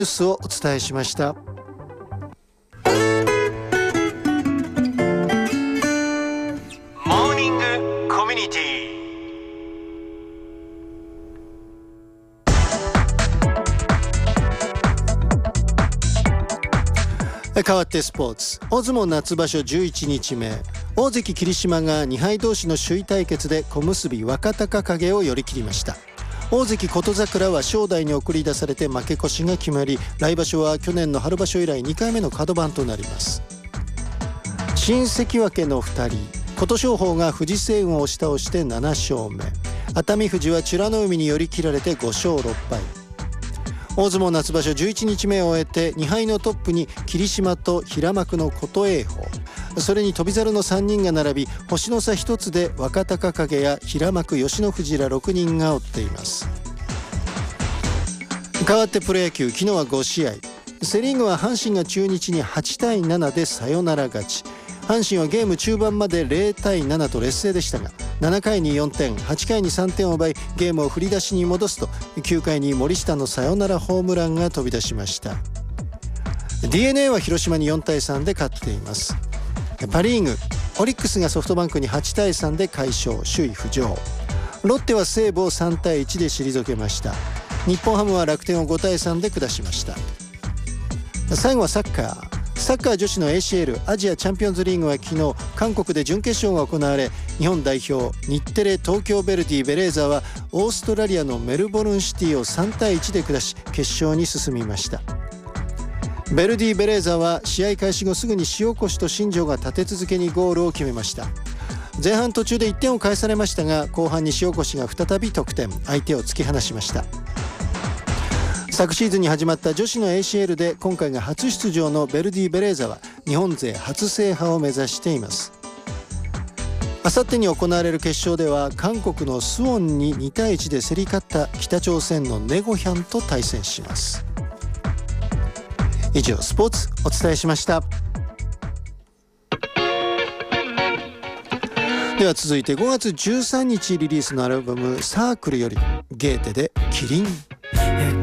ニュースをお伝えしました。 モーニングコミュニティ。 変わってスポーツ。大相撲夏場所11日目、大関霧島が2敗同士の首位対決で小結若隆景を寄り切りました。大関琴櫻は正代に送り出されて負け越しが決まり、来場所は去年の春場所以来2回目の角番となります。新関脇の2人、琴勝峰が藤青雲を押し倒して7勝目、熱海富士は美ノ海に寄り切られて5勝6敗。大相撲夏場所11日目を終えて2敗のトップに霧島と平幕の琴恵峰、それに翔猿の3人が並び、星の差1つで若隆景や平幕吉野富士ら6人が追っています。変わってプロ野球、昨日は5試合。セ・リーグは阪神が中日に8対7でサヨナラ勝ち。阪神はゲーム中盤まで0対7と劣勢でしたが、7回に4点、8回に3点を奪い、ゲームを振り出しに戻すと、9回に森下のサヨナラホームランが飛び出しました。 DNA は広島に4対3で勝っています。パ・リーグ、オリックスがソフトバンクに8対3で快勝、首位浮上。ロッテは西武を3対1で退けました。日本ハムは楽天を5対3で下しました。最後はサッカー女子の ACL アジアチャンピオンズリーグは昨日、韓国で準決勝が行われ、日本代表日テレ東京ヴェルディベレーザはオーストラリアのメルボルンシティを3対1で下し、決勝に進みました。ヴェルディベレーザは試合開始後すぐに塩越と新庄が立て続けにゴールを決めました。前半途中で1点を返されましたが、後半に塩越が再び得点、相手を突き放しました。昨シーズンに始まった女子の ACL で今回が初出場のヴェルディベレーザは日本勢初制覇を目指しています。あさってに行われる決勝では、韓国のスウォンに2対1で競り勝った北朝鮮のネゴヒャンと対戦します。以上、スポーツお伝えしました。では続いて5月13日リリースのアルバムサークルよりゲーテでキリン。